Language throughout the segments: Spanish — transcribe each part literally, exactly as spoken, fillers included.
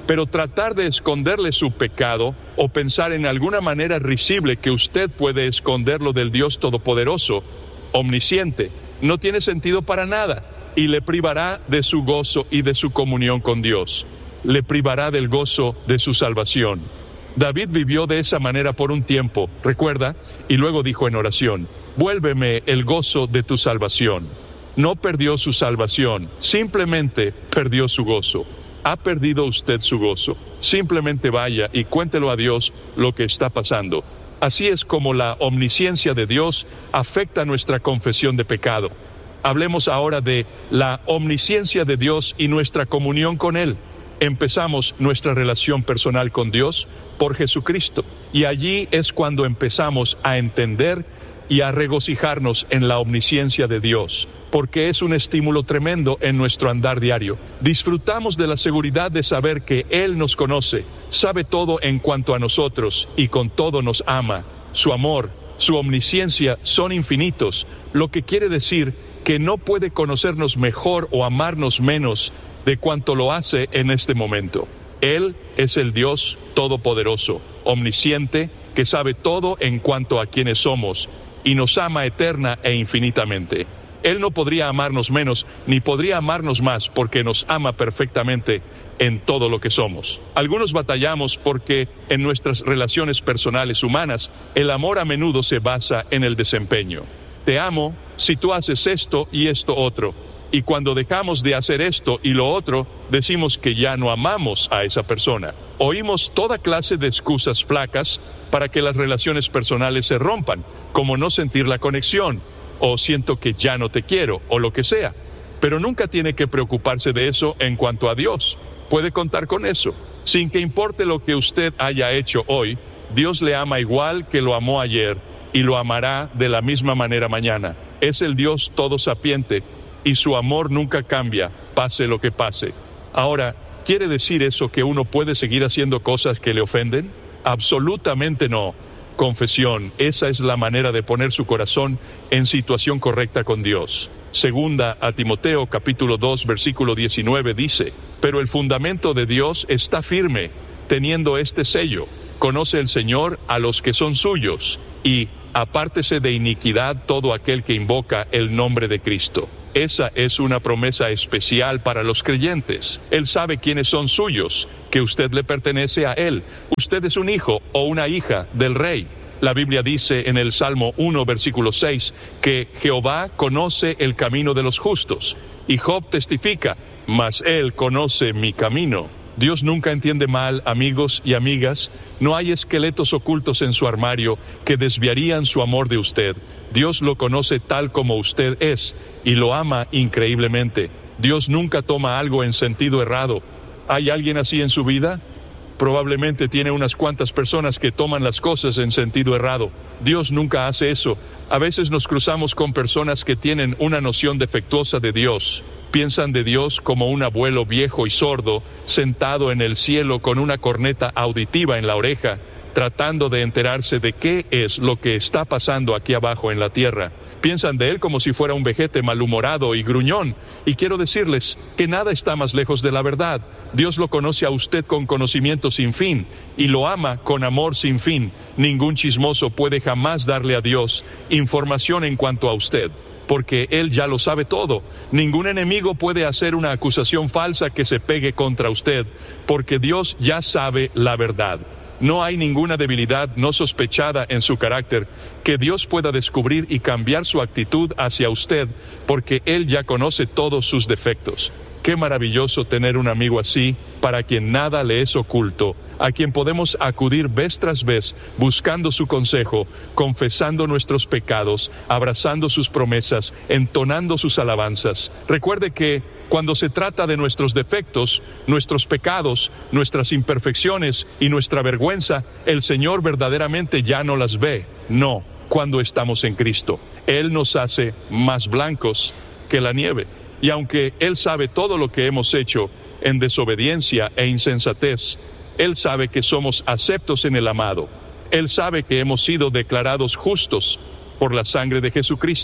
pero tratar de esconderle su pecado o pensar en alguna manera risible que usted puede esconderlo del Dios Todopoderoso, omnisciente, no tiene sentido para nada y le privará de su gozo y de su comunión con Dios. Le privará del gozo de su salvación. David vivió de esa manera por un tiempo, recuerda, y luego dijo en oración, vuélveme el gozo de tu salvación. No perdió su salvación, simplemente perdió su gozo. ¿Ha perdido usted su gozo? Simplemente vaya y cuéntelo a Dios lo que está pasando. Así es como la omnisciencia de Dios afecta nuestra confesión de pecado. Hablemos ahora de la omnisciencia de Dios y nuestra comunión con Él. Empezamos nuestra relación personal con Dios por Jesucristo, y allí es cuando empezamos a entender y a regocijarnos en la omnisciencia de Dios, porque es un estímulo tremendo en nuestro andar diario. Disfrutamos de la seguridad de saber que Él nos conoce, sabe todo en cuanto a nosotros y con todo nos ama. Su amor, su omnisciencia son infinitos, lo que quiere decir que no puede conocernos mejor o amarnos menos de cuanto lo hace en este momento. Él es el Dios Todopoderoso, omnisciente, que sabe todo en cuanto a quienes somos y nos ama eterna e infinitamente. Él no podría amarnos menos, ni podría amarnos más, porque nos ama perfectamente en todo lo que somos. Algunos batallamos porque en nuestras relaciones personales humanas, el amor a menudo se basa en el desempeño. Te amo si tú haces esto y esto otro. Y cuando dejamos de hacer esto y lo otro, decimos que ya no amamos a esa persona. Oímos toda clase de excusas flacas para que las relaciones personales se rompan, como no sentir la conexión, o siento que ya no te quiero, o lo que sea. Pero nunca tiene que preocuparse de eso en cuanto a Dios. Puede contar con eso. Sin que importe lo que usted haya hecho hoy, Dios le ama igual que lo amó ayer, y lo amará de la misma manera mañana. Es el Dios todosapiente, y su amor nunca cambia, pase lo que pase. Ahora, ¿quiere decir eso que uno puede seguir haciendo cosas que le ofenden? Absolutamente no. Confesión, esa es la manera de poner su corazón en situación correcta con Dios. Segunda a Timoteo capítulo dos versículo diecinueve dice, pero el fundamento de Dios está firme, teniendo este sello, conoce el Señor a los que son suyos, y apártese de iniquidad todo aquel que invoca el nombre de Cristo. Esa es una promesa especial para los creyentes. Él sabe quiénes son suyos, que usted le pertenece a Él. Usted es un hijo o una hija del Rey. La Biblia dice en el Salmo uno, versículo seis, que Jehová conoce el camino de los justos. Y Job testifica, mas Él conoce mi camino. Dios nunca entiende mal, amigos y amigas. No hay esqueletos ocultos en su armario que desviarían su amor de usted. Dios lo conoce tal como usted es y lo ama increíblemente. Dios nunca toma algo en sentido errado. ¿Hay alguien así en su vida? Probablemente tiene unas cuantas personas que toman las cosas en sentido errado. Dios nunca hace eso. A veces nos cruzamos con personas que tienen una noción defectuosa de Dios. Piensan de Dios como un abuelo viejo y sordo, sentado en el cielo con una corneta auditiva en la oreja, tratando de enterarse de qué es lo que está pasando aquí abajo en la tierra. Piensan de Él como si fuera un vejete malhumorado y gruñón, y quiero decirles que nada está más lejos de la verdad. Dios lo conoce a usted con conocimiento sin fin, y lo ama con amor sin fin. Ningún chismoso puede jamás darle a Dios información en cuanto a usted, porque Él ya lo sabe todo. Ningún enemigo puede hacer una acusación falsa que se pegue contra usted, porque Dios ya sabe la verdad. No hay ninguna debilidad no sospechada en su carácter que Dios pueda descubrir y cambiar su actitud hacia usted, porque Él ya conoce todos sus defectos. Qué maravilloso tener un amigo así, para quien nada le es oculto, a quien podemos acudir vez tras vez, buscando su consejo, confesando nuestros pecados, abrazando sus promesas, entonando sus alabanzas. Recuerde que cuando se trata de nuestros defectos, nuestros pecados, nuestras imperfecciones y nuestra vergüenza, el Señor verdaderamente ya no las ve. No, cuando estamos en Cristo. Él nos hace más blancos que la nieve. Y aunque Él sabe todo lo que hemos hecho en desobediencia e insensatez, Él sabe que somos aceptos en el amado. Él sabe que hemos sido declarados justos por la sangre de Jesucristo.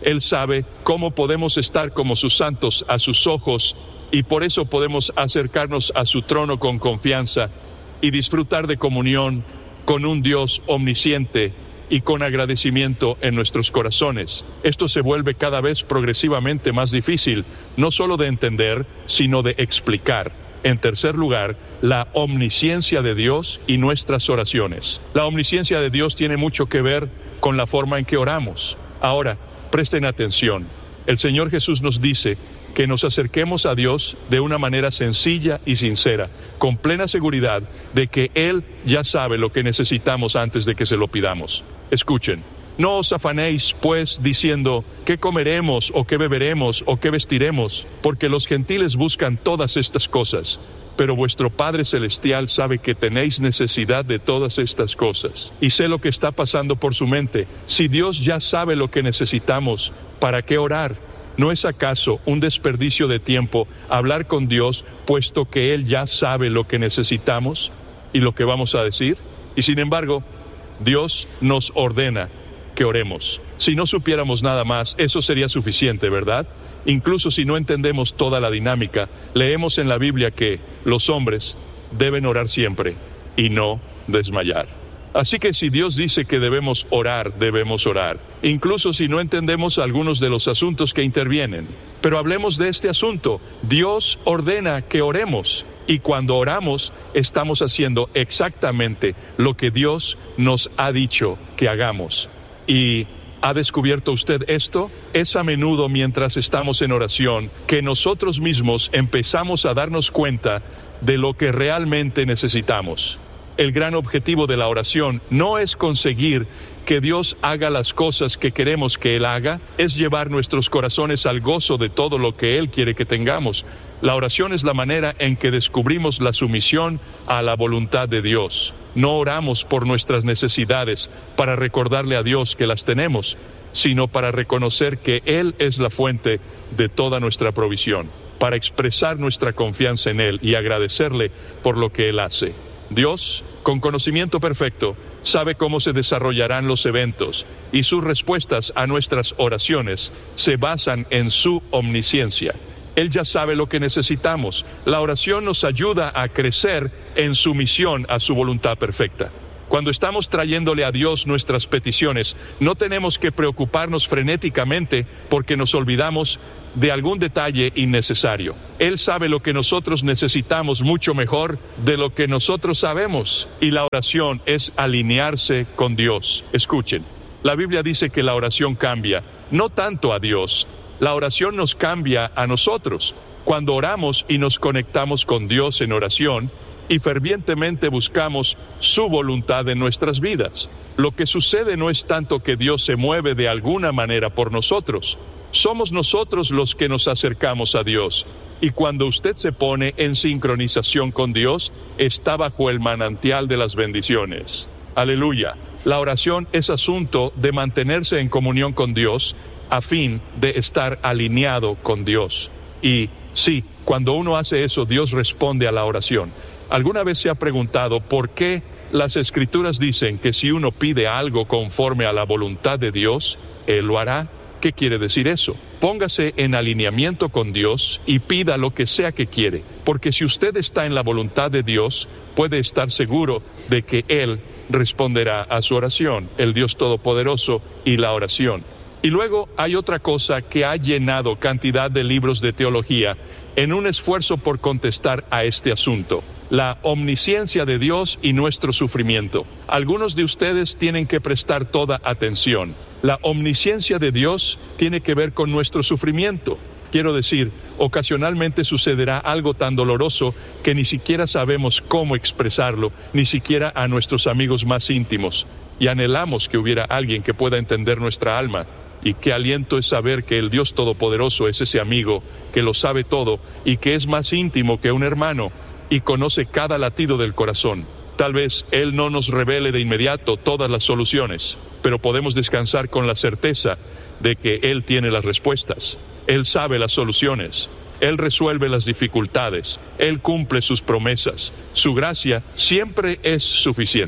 Él sabe cómo podemos estar como sus santos a sus ojos, y por eso podemos acercarnos a su trono con confianza y disfrutar de comunión con un Dios omnisciente y con agradecimiento en nuestros corazones. Esto se vuelve cada vez progresivamente más difícil, no solo de entender, sino de explicar. En tercer lugar, la omnisciencia de Dios y nuestras oraciones. La omnisciencia de Dios tiene mucho que ver con la forma en que oramos. Ahora, presten atención. El Señor Jesús nos dice que nos acerquemos a Dios de una manera sencilla y sincera, con plena seguridad de que Él ya sabe lo que necesitamos antes de que se lo pidamos. Escuchen, no os afanéis, pues, diciendo, ¿qué comeremos, o qué beberemos, o qué vestiremos? Porque los gentiles buscan todas estas cosas, pero vuestro Padre Celestial sabe que tenéis necesidad de todas estas cosas. Y sé lo que está pasando por su mente. Si Dios ya sabe lo que necesitamos, ¿para qué orar? ¿No es acaso un desperdicio de tiempo hablar con Dios, puesto que Él ya sabe lo que necesitamos y lo que vamos a decir? Y sin embargo, Dios nos ordena que oremos. Si no supiéramos nada más, eso sería suficiente, ¿verdad? Incluso si no entendemos toda la dinámica, leemos en la Biblia que los hombres deben orar siempre y no desmayar. Así que si Dios dice que debemos orar, debemos orar, incluso si no entendemos algunos de los asuntos que intervienen. Pero hablemos de este asunto. Dios ordena que oremos, y cuando oramos, estamos haciendo exactamente lo que Dios nos ha dicho que hagamos. ¿Y ha descubierto usted esto? Es a menudo mientras estamos en oración que nosotros mismos empezamos a darnos cuenta de lo que realmente necesitamos. El gran objetivo de la oración no es conseguir que Dios haga las cosas que queremos que Él haga, es llevar nuestros corazones al gozo de todo lo que Él quiere que tengamos. La oración es la manera en que descubrimos la sumisión a la voluntad de Dios. No oramos por nuestras necesidades para recordarle a Dios que las tenemos, sino para reconocer que Él es la fuente de toda nuestra provisión, para expresar nuestra confianza en Él y agradecerle por lo que Él hace. Dios, con conocimiento perfecto, sabe cómo se desarrollarán los eventos, y sus respuestas a nuestras oraciones se basan en su omnisciencia. Él ya sabe lo que necesitamos. La oración nos ayuda a crecer en sumisión a su voluntad perfecta. Cuando estamos trayéndole a Dios nuestras peticiones, no tenemos que preocuparnos frenéticamente porque nos olvidamos de algún detalle innecesario. Él sabe lo que nosotros necesitamos mucho mejor de lo que nosotros sabemos, y la oración es alinearse con Dios. Escuchen, la Biblia dice que la oración cambia, no tanto a Dios, la oración nos cambia a nosotros. Cuando oramos y nos conectamos con Dios en oración, y fervientemente buscamos su voluntad en nuestras vidas, lo que sucede no es tanto que Dios se mueve de alguna manera por nosotros. Somos nosotros los que nos acercamos a Dios, y cuando usted se pone en sincronización con Dios, está bajo el manantial de las bendiciones. Aleluya. La oración es asunto de mantenerse en comunión con Dios a fin de estar alineado con Dios. Y sí, cuando uno hace eso, Dios responde a la oración. ¿Alguna vez se ha preguntado por qué las Escrituras dicen que si uno pide algo conforme a la voluntad de Dios, Él lo hará? ¿Qué quiere decir eso? Póngase en alineamiento con Dios y pida lo que sea que quiere, porque si usted está en la voluntad de Dios, puede estar seguro de que Él responderá a su oración, el Dios Todopoderoso y la oración. Y luego hay otra cosa que ha llenado cantidad de libros de teología en un esfuerzo por contestar a este asunto: la omnisciencia de Dios y nuestro sufrimiento. Algunos de ustedes tienen que prestar toda atención. La omnisciencia de Dios tiene que ver con nuestro sufrimiento. Quiero decir, ocasionalmente sucederá algo tan doloroso que ni siquiera sabemos cómo expresarlo, ni siquiera a nuestros amigos más íntimos. Y anhelamos que hubiera alguien que pueda entender nuestra alma. Y qué aliento es saber que el Dios Todopoderoso es ese amigo que lo sabe todo y que es más íntimo que un hermano y conoce cada latido del corazón. Tal vez Él no nos revele de inmediato todas las soluciones, pero podemos descansar con la certeza de que Él tiene las respuestas. Él sabe las soluciones. Él resuelve las dificultades. Él cumple sus promesas. Su gracia siempre es suficiente.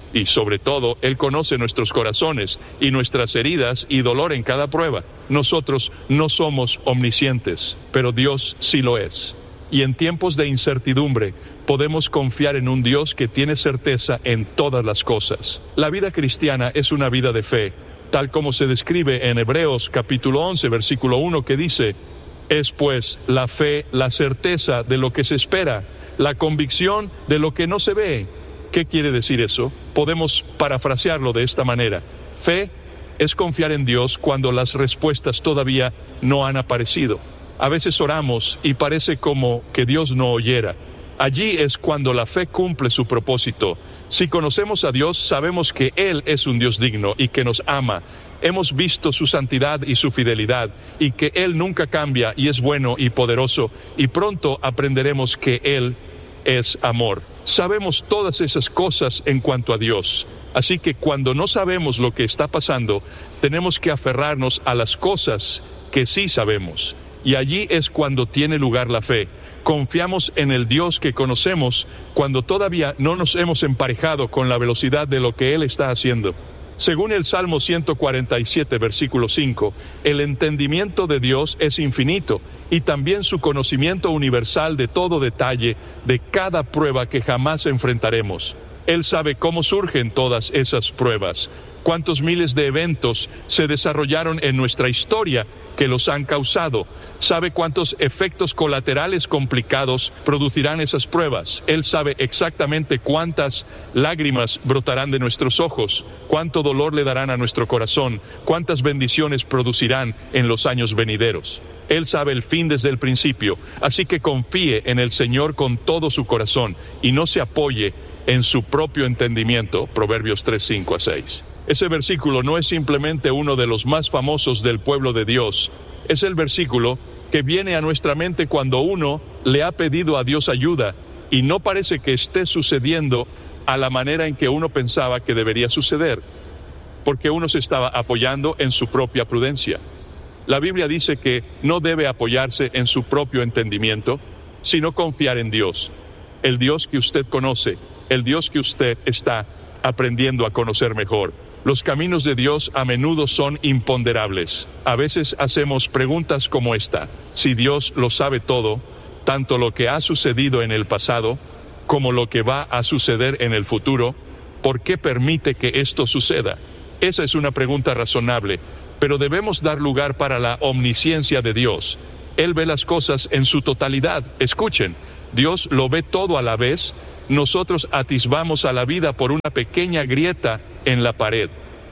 Y sobre todo, Él conoce nuestros corazones y nuestras heridas y dolor en cada prueba. Nosotros no somos omniscientes, pero Dios sí lo es. Y en tiempos de incertidumbre, podemos confiar en un Dios que tiene certeza en todas las cosas. La vida cristiana es una vida de fe, tal como se describe en Hebreos capítulo once, versículo uno, que dice: es pues la fe, la certeza de lo que se espera, la convicción de lo que no se ve. ¿Qué quiere decir eso? Podemos parafrasearlo de esta manera: fe es confiar en Dios cuando las respuestas todavía no han aparecido. A veces oramos y parece como que Dios no oyera. Allí es cuando la fe cumple su propósito. Si conocemos a Dios, sabemos que Él es un Dios digno y que nos ama. Hemos visto su santidad y su fidelidad, y que Él nunca cambia y es bueno y poderoso, y pronto aprenderemos que Él es amor. Sabemos todas esas cosas en cuanto a Dios. Así que cuando no sabemos lo que está pasando, tenemos que aferrarnos a las cosas que sí sabemos. Y allí es cuando tiene lugar la fe. Confiamos en el Dios que conocemos cuando todavía no nos hemos emparejado con la velocidad de lo que Él está haciendo. Según el Salmo ciento cuarenta y siete, versículo cinco, el entendimiento de Dios es infinito, y también su conocimiento universal de todo detalle, de cada prueba que jamás enfrentaremos. Él sabe cómo surgen todas esas pruebas, cuántos miles de eventos se desarrollaron en nuestra historia que los han causado. Sabe cuántos efectos colaterales complicados producirán esas pruebas. Él sabe exactamente cuántas lágrimas brotarán de nuestros ojos, cuánto dolor le darán a nuestro corazón, cuántas bendiciones producirán en los años venideros. Él sabe el fin desde el principio, así que confíe en el Señor con todo su corazón y no se apoye en su propio entendimiento. Proverbios tres, cinco a seis. Ese versículo no es simplemente uno de los más famosos del pueblo de Dios. Es el versículo que viene a nuestra mente cuando uno le ha pedido a Dios ayuda y no parece que esté sucediendo a la manera en que uno pensaba que debería suceder, porque uno se estaba apoyando en su propia prudencia. La Biblia dice que no debe apoyarse en su propio entendimiento, sino confiar en Dios, el Dios que usted conoce, el Dios que usted está aprendiendo a conocer mejor. Los caminos de Dios a menudo son imponderables. A veces hacemos preguntas como esta: si Dios lo sabe todo, tanto lo que ha sucedido en el pasado como lo que va a suceder en el futuro, ¿por qué permite que esto suceda? Esa es una pregunta razonable, pero debemos dar lugar para la omnisciencia de Dios. Él ve las cosas en su totalidad. Escuchen, Dios lo ve todo a la vez. Nosotros atisbamos a la vida por una pequeña grieta en la pared.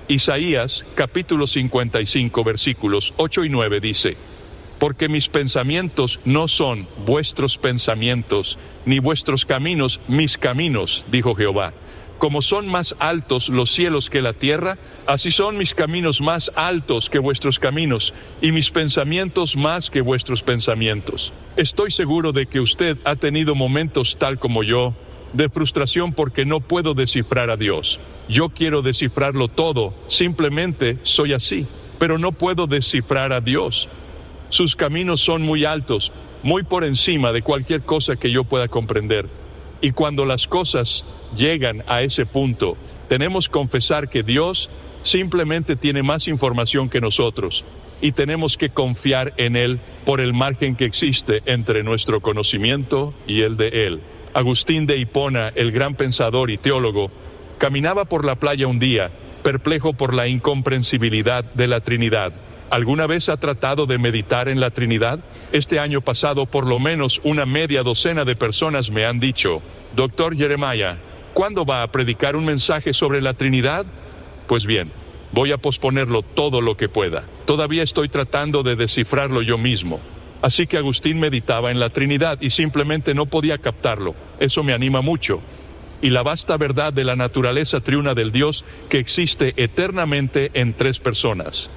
Isaías capítulo cincuenta y cinco, versículos ocho y nueve dice: porque mis pensamientos no son vuestros pensamientos, ni vuestros caminos mis caminos, dijo Jehová. Como son más altos los cielos que la tierra, así son mis caminos más altos que vuestros caminos, y mis pensamientos más que vuestros pensamientos. Estoy seguro de que usted ha tenido momentos tal como yo, de frustración porque no puedo descifrar a Dios. Yo quiero descifrarlo todo, simplemente soy así, pero no puedo descifrar a Dios. Sus caminos son muy altos, muy por encima de cualquier cosa que yo pueda comprender. Y cuando las cosas llegan a ese punto, tenemos que confesar que Dios simplemente tiene más información que nosotros, y tenemos que confiar en Él por el margen que existe entre nuestro conocimiento y el de Él. Agustín de Hipona, el gran pensador y teólogo, caminaba por la playa un día, perplejo por la incomprensibilidad de la Trinidad. ¿Alguna vez ha tratado de meditar en la Trinidad? Este año pasado, por lo menos una media docena de personas me han dicho: Doctor Jeremiah, ¿cuándo va a predicar un mensaje sobre la Trinidad? Pues bien, voy a posponerlo todo lo que pueda. Todavía estoy tratando de descifrarlo yo mismo. Así que Agustín meditaba en la Trinidad y simplemente no podía captarlo. Eso me anima mucho. Y la vasta verdad de la naturaleza triuna del Dios que existe eternamente en tres personas.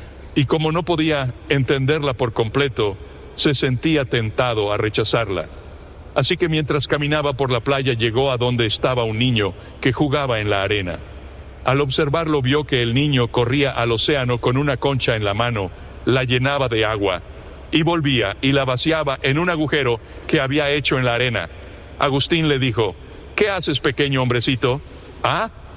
Y como no podía entenderla por completo, se sentía tentado a rechazarla. Así que mientras caminaba por la playa llegó a donde estaba un niño que jugaba en la arena. Al observarlo vio que el niño corría al océano con una concha en la mano, la llenaba de agua y volvía y la vaciaba en un agujero que había hecho en la arena. Agustín le dijo: ¿qué haces, pequeño hombrecito? Ah,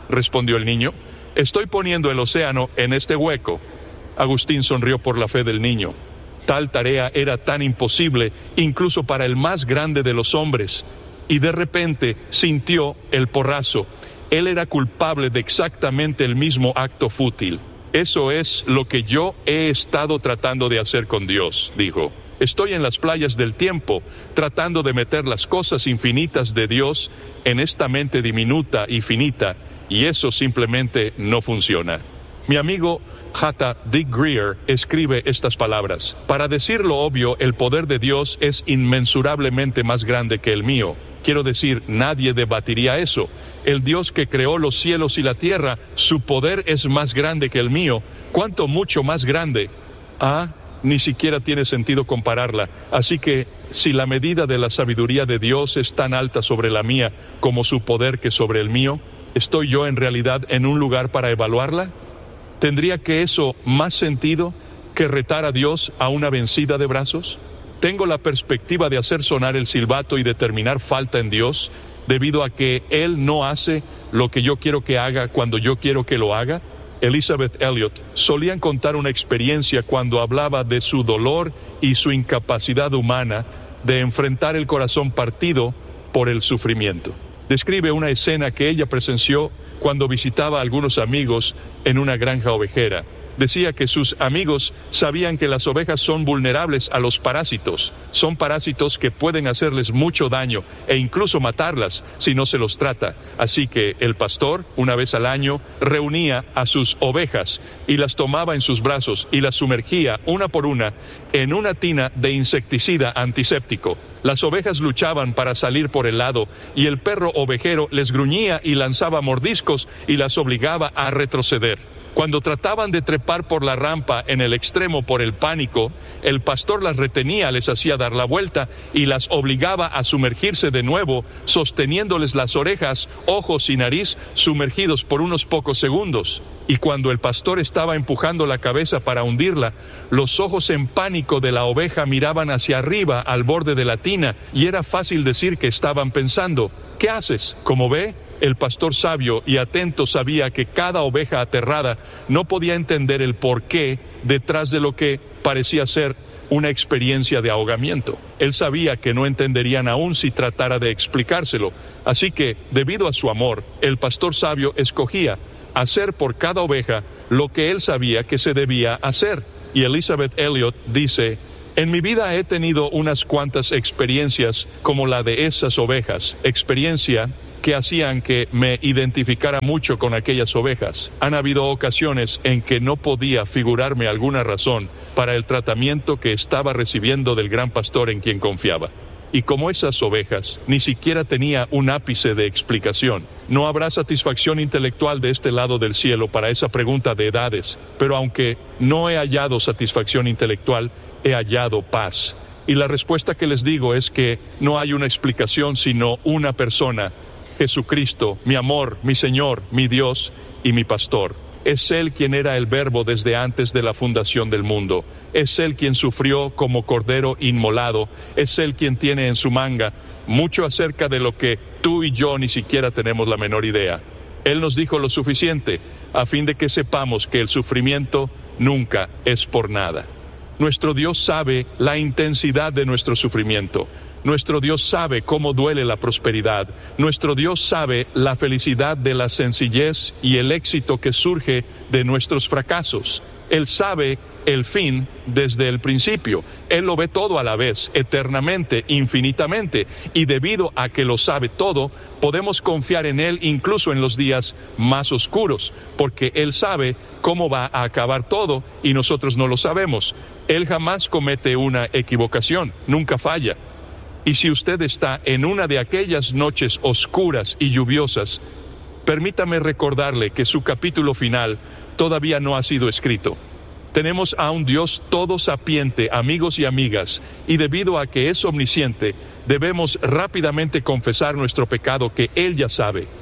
respondió el niño. Estoy poniendo el océano en este hueco. Agustín sonrió por la fe del niño. Tal tarea era tan imposible incluso para el más grande de los hombres. Y de repente sintió el porrazo. Él era culpable de exactamente el mismo acto fútil. Eso es lo que yo he estado tratando de hacer con Dios, dijo. Estoy en las playas del tiempo, tratando de meter las cosas infinitas de Dios en esta mente diminuta y finita, y eso simplemente no funciona. Mi amigo J. Dick Greer escribe estas palabras: para decir lo obvio, el poder de Dios es inmensurablemente más grande que el mío. Quiero decir, nadie debatiría eso. El Dios que creó los cielos y la tierra, su poder es más grande que el mío. ¿Cuánto mucho más grande? Ah, ni siquiera tiene sentido compararla. Así que, si la medida de la sabiduría de Dios es tan alta sobre la mía como su poder que sobre el mío, ¿estoy yo en realidad en un lugar para evaluarla? ¿Tendría que eso más sentido que retar a Dios a una vencida de brazos? ¿Tengo la perspectiva de hacer sonar el silbato y determinar falta en Dios debido a que Él no hace lo que yo quiero que haga cuando yo quiero que lo haga? Elizabeth Elliot solía contar una experiencia cuando hablaba de su dolor y su incapacidad humana de enfrentar el corazón partido por el sufrimiento. Describe una escena que ella presenció cuando visitaba a algunos amigos en una granja ovejera. Decía que sus amigos sabían que las ovejas son vulnerables a los parásitos. Son parásitos que pueden hacerles mucho daño e incluso matarlas si no se los trata. Así que el pastor, una vez al año, reunía a sus ovejas y las tomaba en sus brazos y las sumergía una por una en una tina de insecticida antiséptico. Las ovejas luchaban para salir por el lado y el perro ovejero les gruñía y lanzaba mordiscos y las obligaba a retroceder. Cuando trataban de trepar por la rampa en el extremo por el pánico, el pastor las retenía, les hacía dar la vuelta y las obligaba a sumergirse de nuevo, sosteniéndoles las orejas, ojos y nariz sumergidos por unos pocos segundos. Y cuando el pastor estaba empujando la cabeza para hundirla, los ojos en pánico de la oveja miraban hacia arriba al borde de la tina y era fácil decir que estaban pensando: ¿qué haces? Como ve, el pastor sabio y atento sabía que cada oveja aterrada no podía entender el porqué detrás de lo que parecía ser una experiencia de ahogamiento. Él sabía que no entenderían aún si tratara de explicárselo. Así que, debido a su amor, el pastor sabio escogía hacer por cada oveja lo que él sabía que se debía hacer. Y Elizabeth Elliot dice: en mi vida he tenido unas cuantas experiencias como la de esas ovejas, experiencia que hacían que me identificara mucho con aquellas ovejas. Han habido ocasiones en que no podía figurarme alguna razón para el tratamiento que estaba recibiendo del gran pastor en quien confiaba. Y como esas ovejas, ni siquiera tenía un ápice de explicación. No habrá satisfacción intelectual de este lado del cielo para esa pregunta de edades, pero aunque no he hallado satisfacción intelectual, he hallado paz. Y la respuesta que les digo es que no hay una explicación sino una persona: Jesucristo, mi amor, mi Señor, mi Dios y mi pastor. Es Él quien era el Verbo desde antes de la fundación del mundo. Es Él quien sufrió como cordero inmolado. Es Él quien tiene en su manga mucho acerca de lo que tú y yo ni siquiera tenemos la menor idea. Él nos dijo lo suficiente a fin de que sepamos que el sufrimiento nunca es por nada. Nuestro Dios sabe la intensidad de nuestro sufrimiento. Nuestro Dios sabe cómo duele la prosperidad. Nuestro Dios sabe la felicidad de la sencillez y el éxito que surge de nuestros fracasos. Él sabe el fin desde el principio. Él lo ve todo a la vez, eternamente, infinitamente. Y debido a que lo sabe todo, podemos confiar en Él incluso en los días más oscuros, porque Él sabe cómo va a acabar todo y nosotros no lo sabemos. Él jamás comete una equivocación, nunca falla. Y si usted está en una de aquellas noches oscuras y lluviosas, permítame recordarle que su capítulo final todavía no ha sido escrito. Tenemos a un Dios todo sapiente, amigos y amigas, y debido a que es omnisciente, debemos rápidamente confesar nuestro pecado que Él ya sabe.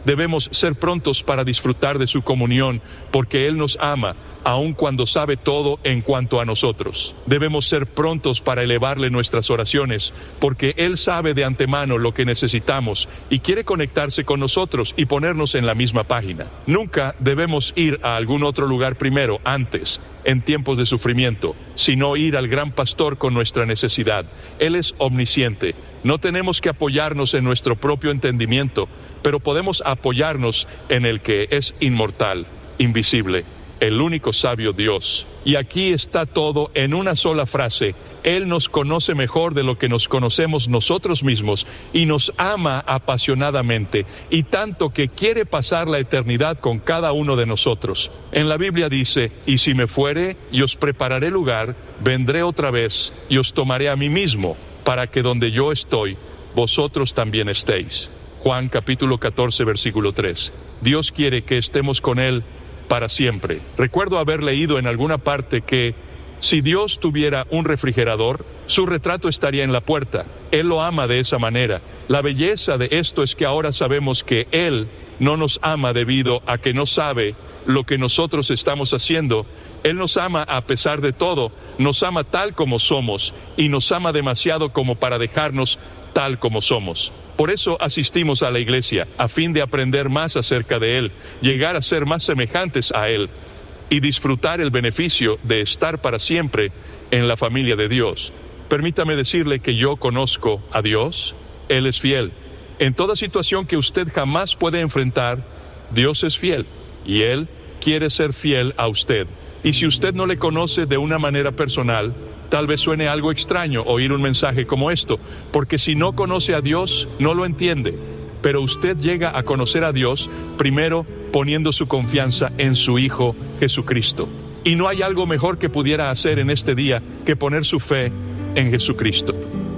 Debemos ser prontos para disfrutar de su comunión, porque Él nos ama, aun cuando sabe todo en cuanto a nosotros. Debemos ser prontos para elevarle nuestras oraciones, porque Él sabe de antemano lo que necesitamos y quiere conectarse con nosotros y ponernos en la misma página. Nunca debemos ir a algún otro lugar primero, antes, en tiempos de sufrimiento, sino ir al gran pastor con nuestra necesidad. Él es omnisciente. No tenemos que apoyarnos en nuestro propio entendimiento, pero podemos apoyarnos en el que es inmortal, invisible, el único sabio Dios. Y aquí está todo en una sola frase. Él nos conoce mejor de lo que nos conocemos nosotros mismos y nos ama apasionadamente, y tanto que quiere pasar la eternidad con cada uno de nosotros. En la Biblia dice: y si me fuere y os prepararé lugar, vendré otra vez y os tomaré a mí mismo, para que donde yo estoy, vosotros también estéis. Juan capítulo catorce, versículo tres. Dios quiere que estemos con Él para siempre. Recuerdo haber leído en alguna parte que si Dios tuviera un refrigerador, su retrato estaría en la puerta. Él lo ama de esa manera. La belleza de esto es que ahora sabemos que Él no nos ama debido a que no sabe lo que nosotros estamos haciendo. Él nos ama a pesar de todo, nos ama tal como somos, y nos ama demasiado como para dejarnos tal como somos. Por eso asistimos a la iglesia, a fin de aprender más acerca de Él, llegar a ser más semejantes a Él y disfrutar el beneficio de estar para siempre en la familia de Dios. Permítame decirle que yo conozco a Dios. Él es fiel. En toda situación que usted jamás puede enfrentar, Dios es fiel y Él quiere ser fiel a usted. Y si usted no le conoce de una manera personal, tal vez suene algo extraño oír un mensaje como esto, porque si no conoce a Dios, no lo entiende. Pero usted llega a conocer a Dios primero poniendo su confianza en su Hijo Jesucristo. Y no hay algo mejor que pudiera hacer en este día que poner su fe en Jesucristo.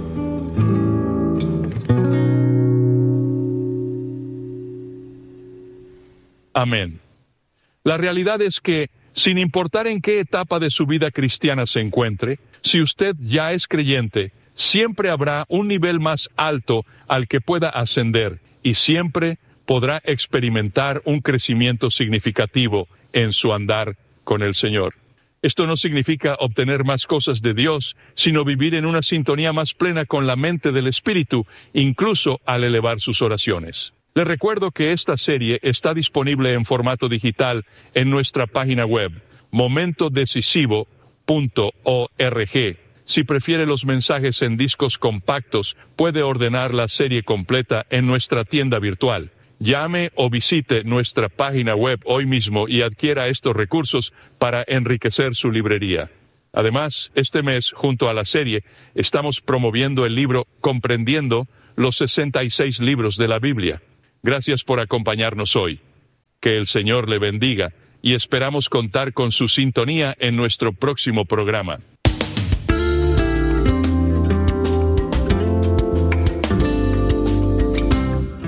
Amén. La realidad es que, sin importar en qué etapa de su vida cristiana se encuentre, si usted ya es creyente, siempre habrá un nivel más alto al que pueda ascender y siempre podrá experimentar un crecimiento significativo en su andar con el Señor. Esto no significa obtener más cosas de Dios, sino vivir en una sintonía más plena con la mente del Espíritu, incluso al elevar sus oraciones. Les recuerdo que esta serie está disponible en formato digital en nuestra página web, momento decisivo punto org. Si prefiere los mensajes en discos compactos, puede ordenar la serie completa en nuestra tienda virtual. Llame o visite nuestra página web hoy mismo y adquiera estos recursos para enriquecer su librería. Además, este mes, junto a la serie, estamos promoviendo el libro Comprendiendo los sesenta y seis libros de la Biblia. Gracias por acompañarnos hoy. Que el Señor le bendiga y esperamos contar con su sintonía en nuestro próximo programa.